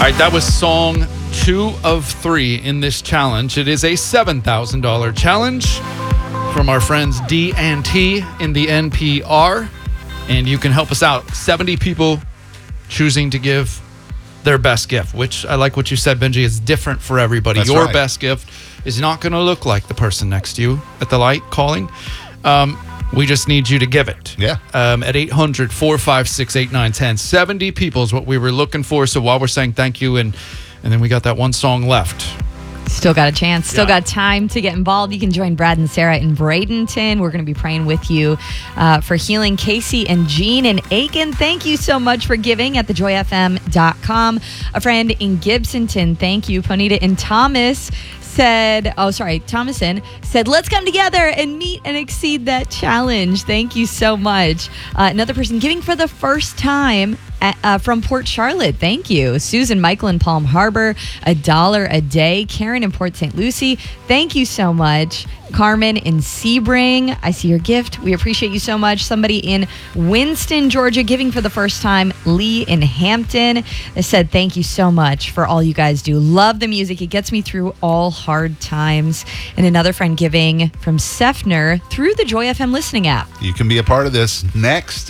right, that was song 2 of 3 in this challenge. It is a $7,000 challenge from our friends D and T in the NPR. And you can help us out. 70 people choosing to give their best gift, which I like what you said, Benji, is different for everybody. That's Your right. best gift is not going to look like the person next to you at the light calling. We just need you to give it. Yeah. At 800-456-8910. 70 people is what we were looking for. So while we're saying thank you, and then we got that one song left. Still got a chance. Still Yeah. got time to get involved. You can join Brad and Sarah in Bradenton. We're going to be praying with you for healing. Casey and Jean in Aiken, thank you so much for giving at thejoyfm.com. A friend in Gibsonton, thank you. Ponita and Thomason said, let's come together and meet and exceed that challenge. Thank you so much. Another person giving for the first time from Port Charlotte. Thank you. Susan Michael in Palm Harbor, $1 a day. Karen in Port St. Lucie, thank you so much. Carmen in Sebring, I see your gift. We appreciate you so much. Somebody in Winston, Georgia, giving for the first time. Lee in Hampton. They said, thank you so much for all you guys do. Love the music. It gets me through all hard times. And another friend giving from Sefner through the Joy FM listening app. You can be a part of this next.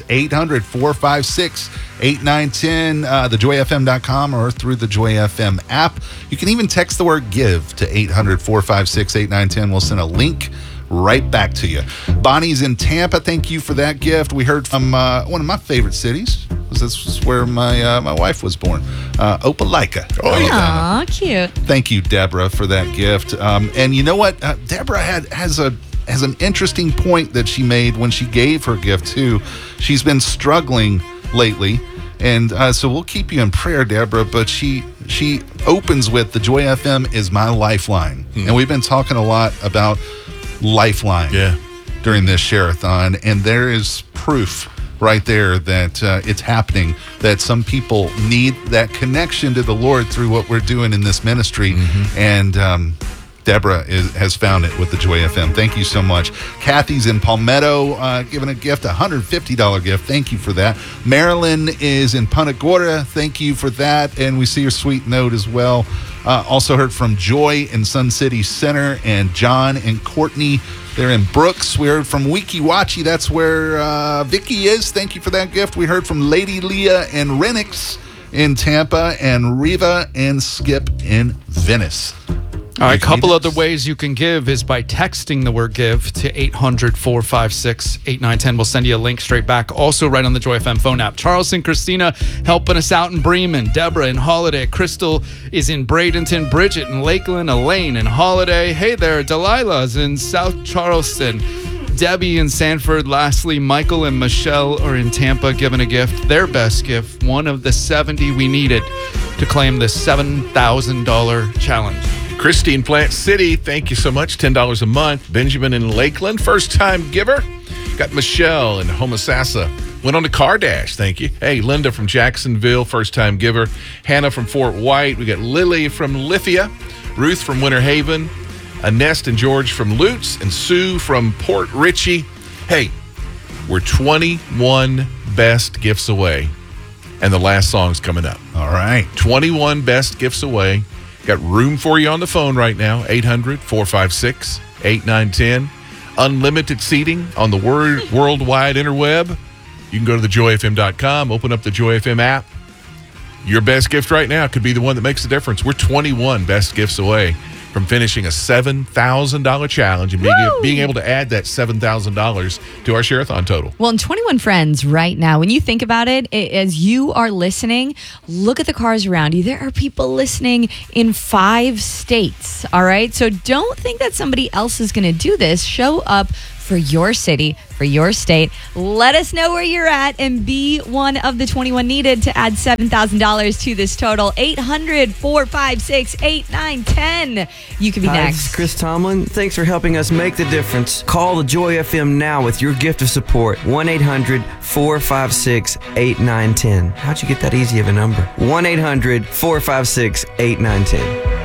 800-456-8910, thejoyfm.com or through the Joy FM app. You can even text the word give to 800-456-8910. We'll send a link right back to you. Bonnie's in Tampa. Thank you for that gift. We heard from one of my favorite cities. This is where my wife was born, Opelika. Aw, cute. Thank you, Deborah, for that gift. And you know what? Deborah has an interesting point that she made when she gave her gift, too. She's been struggling lately, and so we'll keep you in prayer, Deborah, but she opens with, the Joy FM is my lifeline. And we've been talking a lot about lifeline during this share-a-thon, and there is proof right there that it's happening, that some people need that connection to the Lord through what we're doing in this ministry. And Deborah has found it with the Joy FM. Thank you so much. Kathy's in Palmetto, giving a gift, $150 gift. Thank you for that. Marilyn is in Punta Gorda. Thank you for that. And we see your sweet note as well. Also heard from Joy in Sun City Center and John and Courtney. They're in Brooks. We heard from Weeki Wachi. That's where Vicky is. Thank you for that gift. We heard from Lady Leah and Renix in Tampa and Riva and Skip in Venice. All right, a couple other ways you can give is by texting the word give to 800-456-8910. We'll send you a link straight back. Also, right on the Joy FM phone app. Charles and Christina helping us out in Bremen. Deborah in Holiday. Crystal is in Bradenton. Bridget in Lakeland. Elaine in Holiday. Hey there, Delilah's in South Charleston. Debbie in Sanford. Lastly, Michael and Michelle are in Tampa giving a gift. Their best gift, one of the 70 we needed to claim this $7,000 challenge. Christy in Plant City, thank you so much. $10 a month. Benjamin in Lakeland, first-time giver. Got Michelle in Homosassa. Went on to Cardash, thank you. Hey, Linda from Jacksonville, first-time giver. Hannah from Fort White. We got Lily from Lithia. Ruth from Winter Haven. Annette and George from Lutz. And Sue from Port Richey. Hey, we're 21 best gifts away. And the last song's coming up. All right. 21 best gifts away. Got room for you on the phone right now, 800-456-8910. Unlimited seating on the worldwide interweb. You can go to thejoyfm.com, open up the Joy FM app. Your best gift right now could be the one that makes the difference. We're 21 best gifts away from finishing a $7,000 challenge and being able to add that $7,000 to our share-a-thon total. Well, and 21 friends right now, when you think about it, as you are listening, look at the cars around you. There are people listening in 5 states, all right? So don't think that somebody else is going to do this. Show up for your city, for your state. Let us know where you're at and be one of the 21 needed to add $7,000 to this total. 800-456-8910. You could be Hi, next. This is Chris Tomlin. Thanks for helping us make the difference. Call the Joy FM now with your gift of support. 1-800-456-8910. How'd you get that easy of a number? 1-800-456-8910.